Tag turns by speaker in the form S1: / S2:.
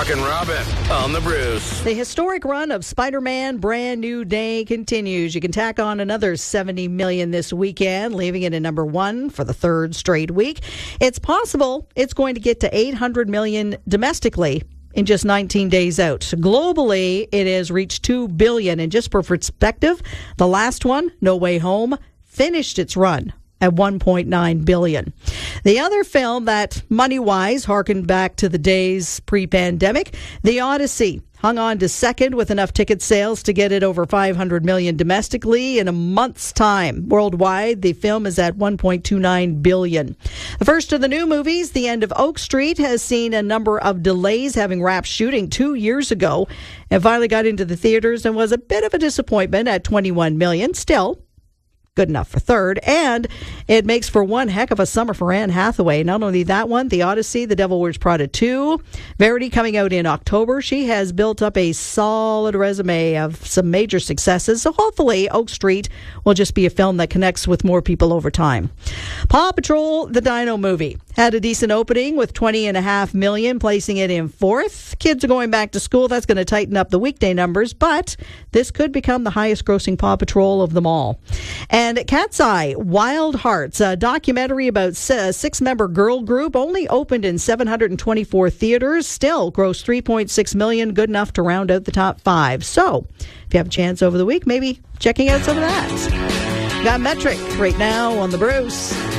S1: Rockin' Robin on the Bruce.
S2: The historic run of Spider-Man Brand New Day continues. You can tack on another $70 million this weekend, leaving it at number one for the third straight week. It's possible it's going to get to $800 million domestically in just 19 days out. Globally, it has reached $2 billion. And just for perspective, the last one, No Way Home, finished its run at $1.9 billion. The other film that, money-wise, harkened back to the days pre-pandemic, The Odyssey, hung on to second with enough ticket sales to get it over $500 million domestically in a month's time. Worldwide, the film is at $1.29 billion. The first of the new movies, The End of Oak Street, has seen a number of delays, having wrapped shooting 2 years ago, and finally got into the theaters and was a bit of a disappointment at $21 million. Still good enough for third, and it makes for one heck of a summer for Anne Hathaway. Not only that one, The Odyssey, The Devil Wears Prada 2, Verity coming out in October. She has built up a solid resume of some major successes, so hopefully Oak Street will just be a film that connects with more people over time. Paw Patrol, the Dino movie, had a decent opening with $20.5 million, placing it in fourth. Kids are going back to school. That's going to tighten up the weekday numbers, but this could become the highest grossing Paw Patrol of them all. And Cat's Eye, Wild Hearts, a documentary about a six-member girl group, only opened in 724 theaters, still grossed $3.6 million, good enough to round out the top five. So, if you have a chance over the week, maybe checking out some of that. Got Metric right now on the Bruce.